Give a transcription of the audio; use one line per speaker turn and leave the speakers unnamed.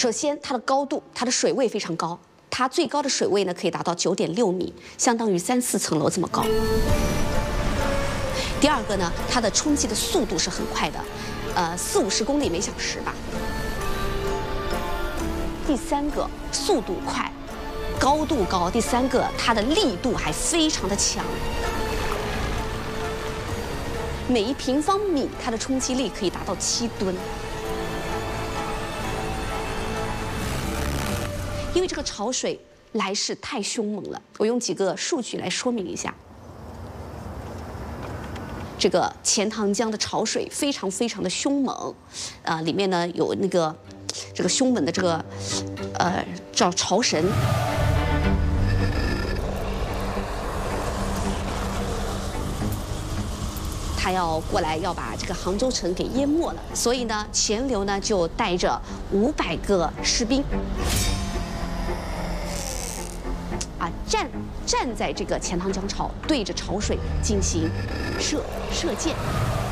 首先，它的高度，它的水位非常高，它最高的水位呢可以达到9.6米，相当于3、4层楼这么高。第二个呢，它的冲击的速度是很快的，40、50公里每小时吧。第三个，速度快，高度高。第三个，它的力度还非常的强。每1平方米它的冲击力可以达到7吨。因为这个潮水来势太凶猛了，我用几个数据来说明一下。这个钱塘江的潮水非常的凶猛，里面呢有这个凶猛的这个叫潮神。他要过来要把这个杭州城给淹没了，所以呢，钱镠呢就带着500个士兵。站在这个钱塘江潮，对着潮水进行射箭。